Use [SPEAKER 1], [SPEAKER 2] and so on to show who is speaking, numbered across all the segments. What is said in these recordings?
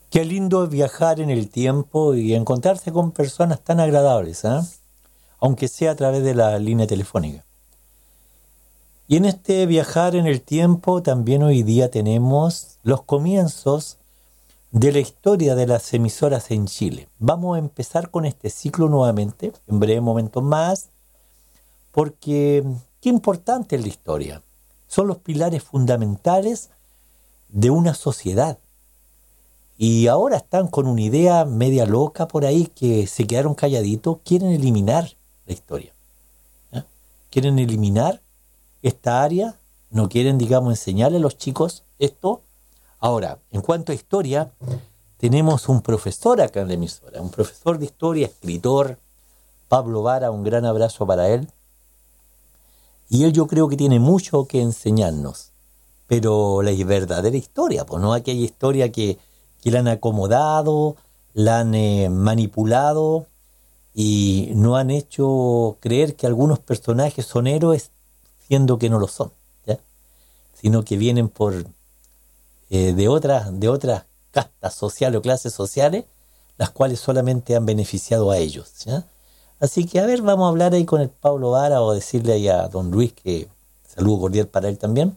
[SPEAKER 1] Qué lindo es viajar en el tiempo y encontrarse con personas tan agradables, ¿eh? Aunque sea a través de la línea telefónica. Y en este viajar en el tiempo también hoy día tenemos los comienzos de la historia de las emisoras en Chile. Vamos a empezar con este ciclo nuevamente, en breve momento más, porque qué importante es la historia. Son los pilares fundamentales de una sociedad. Y ahora están con una idea media loca por ahí que se quedaron calladitos, quieren eliminar la historia. ¿Eh? Quieren eliminar esta área, no quieren, digamos, enseñarle a los chicos esto. Ahora, en cuanto a historia, tenemos un profesor acá en la emisora, un profesor de historia, escritor, Pablo Vara, un gran abrazo para él. Y él yo creo que tiene mucho que enseñarnos, pero la verdadera historia, pues no aquella historia que la han acomodado, la han manipulado y no han hecho creer que algunos personajes son héroes, siendo que no lo son, ¿ya? Sino que vienen por de otras castas sociales o clases sociales, las cuales solamente han beneficiado a ellos, ¿ya? Así que, a ver, vamos a hablar ahí con el Pablo Vara o decirle ahí a don Luis que saludo cordial para él también,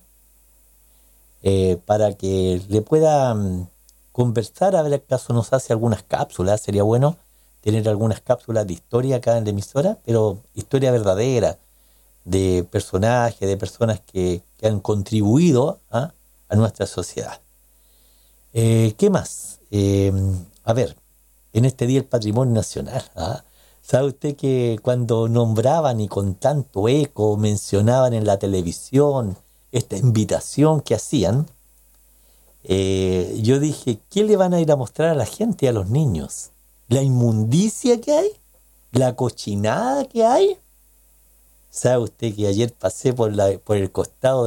[SPEAKER 1] para que le pueda conversar, a ver acaso nos hace algunas cápsulas. Sería bueno tener algunas cápsulas de historia acá en la emisora, pero historia verdadera, de personajes, de personas que han contribuido a nuestra sociedad. ¿Qué más? A ver, en este día del Patrimonio Nacional, ¿sabe usted que cuando nombraban y con tanto eco mencionaban en la televisión esta invitación que hacían? Yo dije, ¿qué le van a ir a mostrar a la gente y a los niños? ¿La inmundicia que hay? ¿La cochinada que hay? ¿Sabe usted que ayer pasé por el costado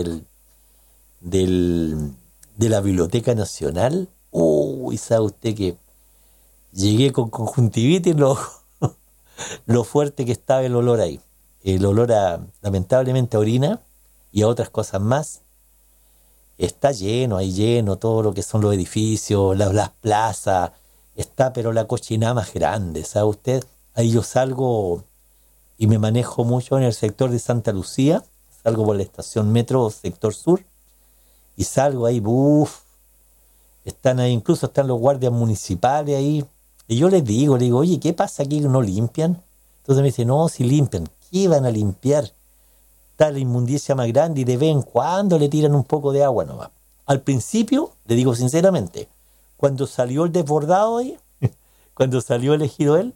[SPEAKER 1] de la Biblioteca Nacional? Uy, ¿sabe usted que llegué con conjuntivitis lo fuerte que estaba el olor ahí? El olor lamentablemente a orina y a otras cosas más. Está lleno, hay lleno, todo lo que son los edificios, las plazas, está pero la cochinada más grande, ¿sabe usted? Ahí yo salgo y me manejo mucho en el sector de Santa Lucía, salgo por la estación Metro, sector sur, y salgo ahí, están ahí, incluso están los guardias municipales ahí, y yo les digo, oye, ¿qué pasa aquí que no limpian? Entonces me dicen, no, si limpian, ¿qué van a limpiar? Está la inmundicia más grande y de vez en cuando le tiran un poco de agua nomás. Al principio, le digo sinceramente, cuando salió el desbordado ahí, cuando salió elegido él,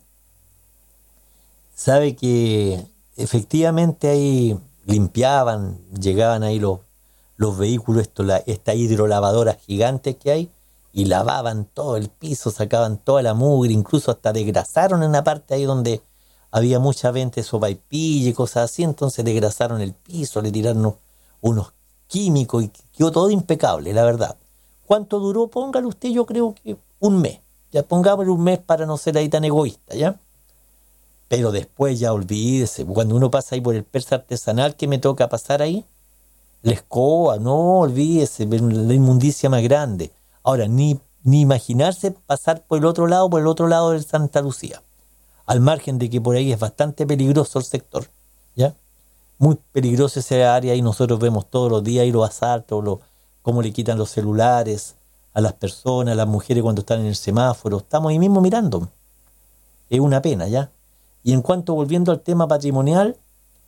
[SPEAKER 1] sabe que efectivamente ahí limpiaban, llegaban ahí los vehículos, estas hidrolavadoras gigantes que hay, y lavaban todo el piso, sacaban toda la mugre, incluso hasta desgrasaron en la parte ahí donde había mucha venta de sopaipilla y cosas así, entonces desgrasaron el piso, le tiraron unos químicos y quedó todo impecable, la verdad. ¿Cuánto duró? Póngale usted, yo creo que un mes. Ya pongámosle un mes para no ser ahí tan egoísta, ¿ya? Pero después ya olvídese, cuando uno pasa ahí por el persa artesanal que me toca pasar ahí, la escoba, no olvídese, la inmundicia más grande. Ahora, ni imaginarse pasar por el otro lado del Santa Lucía. Al margen de que por ahí es bastante peligroso el sector, ¿ya? Muy peligroso esa área y nosotros vemos todos los días ahí los asaltos, cómo le quitan los celulares a las personas, a las mujeres cuando están en el semáforo. Estamos ahí mismo mirando. Es una pena, ¿ya? Y en cuanto, volviendo al tema patrimonial,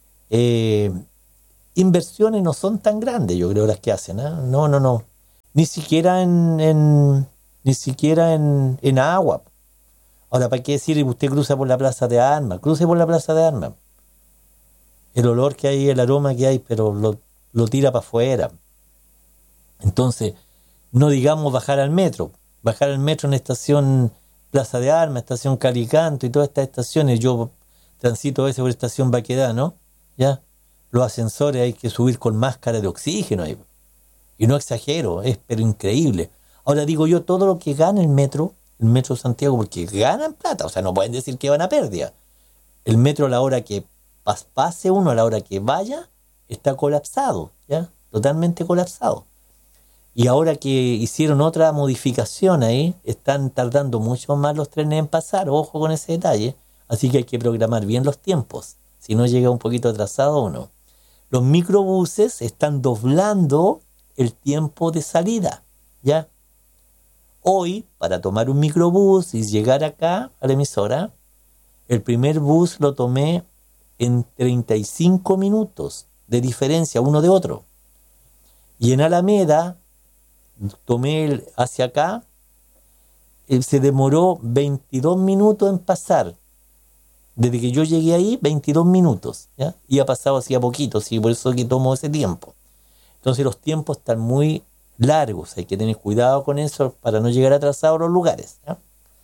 [SPEAKER 1] inversiones no son tan grandes, yo creo, las que hacen, ¿eh? No. Ni siquiera ni siquiera en agua. Ahora, ¿para qué decir usted cruza por la Plaza de Armas? Cruce por la Plaza de Armas. El olor que hay, el aroma que hay, pero lo tira para afuera. Entonces, no digamos bajar al metro. Bajar al metro en estación Plaza de Armas, estación Calicanto y todas estas estaciones. Yo transito a veces por estación Baquedano, ¿ya? Los ascensores hay que subir con máscara de oxígeno ahí. Y no exagero, es pero increíble. Ahora digo yo, todo lo que gana el Metro de Santiago, porque ganan plata, o sea, no pueden decir que van a pérdida. El metro a la hora que pase uno, a la hora que vaya, está colapsado, ¿ya? Totalmente colapsado. Y ahora que hicieron otra modificación ahí, están tardando mucho más los trenes en pasar, ojo con ese detalle. Así que hay que programar bien los tiempos, si no llega un poquito atrasado o no. Los microbuses están doblando el tiempo de salida, ¿ya? Hoy, para tomar un microbús y llegar acá a la emisora, el primer bus lo tomé en 35 minutos de diferencia uno de otro. Y en Alameda, tomé hacia acá, se demoró 22 minutos en pasar. Desde que yo llegué ahí, 22 minutos, ¿ya? Y ha pasado hacía poquito, sí, por eso que tomo ese tiempo. Entonces los tiempos están muy largos, hay que tener cuidado con eso para no llegar atrasado a los lugares, ¿ya?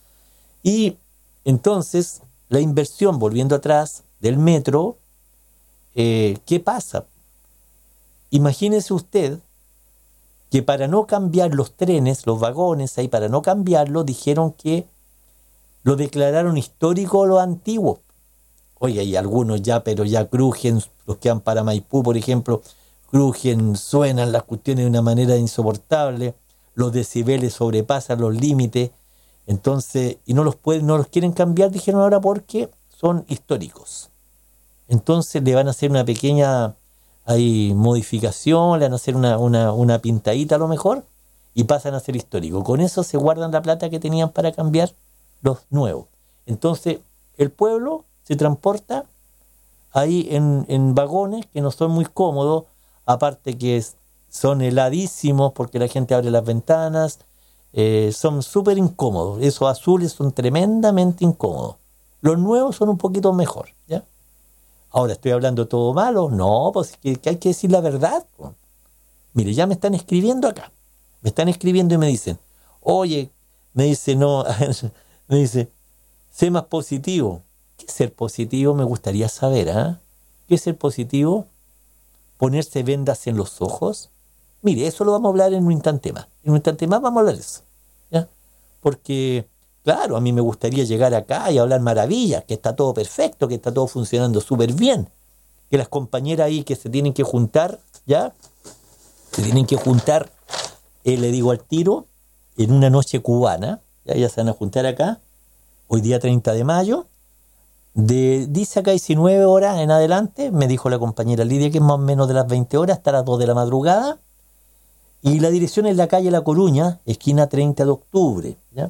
[SPEAKER 1] Y entonces, la inversión, volviendo atrás, del metro, ¿qué pasa? Imagínese usted que para no cambiar los trenes, los vagones ahí, para no cambiarlo, dijeron que lo declararon histórico a los antiguos. Oye, hay algunos ya, pero ya crujen, los que van para Maipú, por ejemplo, crujen, suenan las cuestiones de una manera insoportable, los decibeles sobrepasan los límites, entonces, y no los quieren cambiar, dijeron ahora, porque son históricos. Entonces le van a hacer una pequeña modificación, le van a hacer una pintadita a lo mejor, y pasan a ser históricos. Con eso se guardan la plata que tenían para cambiar los nuevos. Entonces, el pueblo se transporta ahí en vagones que no son muy cómodos, aparte que son heladísimos porque la gente abre las ventanas, son súper incómodos. Esos azules son tremendamente incómodos. Los nuevos son un poquito mejor, ¿ya? Ahora, ¿estoy hablando todo malo? No, pues que hay que decir la verdad. Mire, ya me están escribiendo acá. Me están escribiendo y me dicen, oye, me dice, no, me dice, sé más positivo. ¿Qué es ser positivo? Me gustaría saber, ¿ah? ¿Qué es ser positivo? ¿Ponerse vendas en los ojos? Mire, eso lo vamos a hablar en un instante más. En un instante más vamos a hablar de eso, ¿ya? Porque, claro, a mí me gustaría llegar acá y hablar maravillas, que está todo perfecto, que está todo funcionando súper bien, que las compañeras ahí que se tienen que juntar, ¿ya? Se tienen que juntar, le digo al tiro, en una noche cubana, ya se van a juntar acá, hoy día 30 de mayo, dice acá 19 horas en adelante, me dijo la compañera Lidia que es más o menos de las 20 horas, hasta las 2 de la madrugada, y la dirección es la calle La Coruña, esquina 30 de octubre, ¿ya?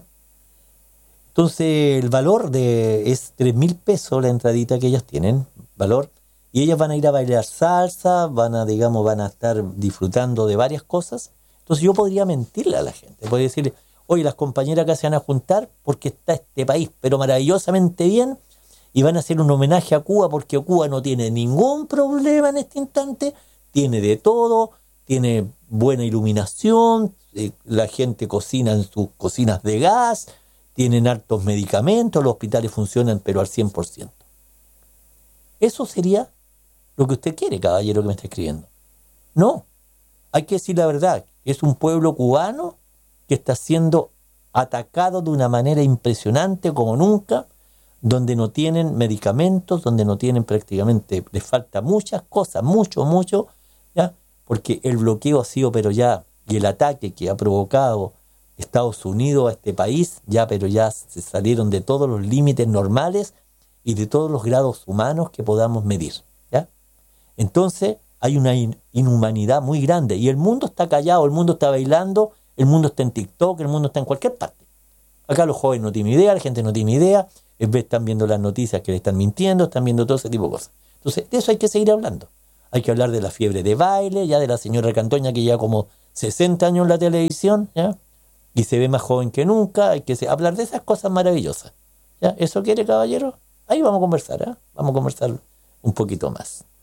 [SPEAKER 1] Entonces el valor es 3.000 pesos la entradita que ellas tienen, valor, y ellas van a ir a bailar salsa, van a estar disfrutando de varias cosas. Entonces yo podría mentirle a la gente, podría decirle, oye, las compañeras acá se van a juntar porque está este país, pero maravillosamente bien, y van a hacer un homenaje a Cuba porque Cuba no tiene ningún problema en este instante, tiene de todo, tiene buena iluminación, la gente cocina en sus cocinas de gas, tienen hartos medicamentos, los hospitales funcionan pero al 100%. Eso sería lo que usted quiere, caballero que me está escribiendo. No, hay que decir la verdad, es un pueblo cubano que está siendo atacado de una manera impresionante como nunca, donde no tienen medicamentos, donde no tienen prácticamente, les falta muchas cosas, mucho, ¿ya? Porque el bloqueo ha sido, pero ya, y el ataque que ha provocado Estados Unidos a este país, pero ya se salieron de todos los límites normales y de todos los grados humanos que podamos medir, ¿ya? Entonces hay una inhumanidad muy grande y el mundo está callado, el mundo está bailando, el mundo está en TikTok, el mundo está en cualquier parte. Acá los jóvenes no tienen idea, la gente no tiene idea, están viendo las noticias que le están mintiendo, están viendo todo ese tipo de cosas. Entonces, de eso hay que seguir hablando. Hay que hablar de la fiebre de baile, ya de la señora Cantoña que lleva como 60 años en la televisión, ¿ya? Y se ve más joven que nunca. Hay que hablar de esas cosas maravillosas, ¿ya? ¿Eso quiere, caballero? Ahí vamos a conversar, ¿eh? Vamos a conversar un poquito más.